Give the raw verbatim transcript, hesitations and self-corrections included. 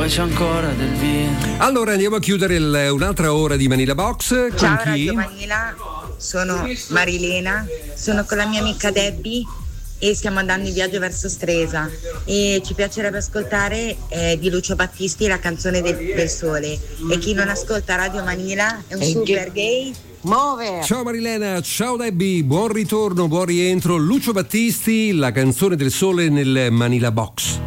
poi c'è ancora del vino. Allora andiamo a chiudere il, un'altra ora di Manila Box. Con Ciao chi? Radio Manila, sono Marilena, sono con la mia amica Debbie e stiamo andando in viaggio verso Stresa e ci piacerebbe ascoltare eh, di Lucio Battisti la canzone del, del sole, e chi non ascolta Radio Manila è un E super gay. Muove! Ciao Marilena, ciao Debbie, buon ritorno, buon rientro. Lucio Battisti, la canzone del sole nel Manila Box.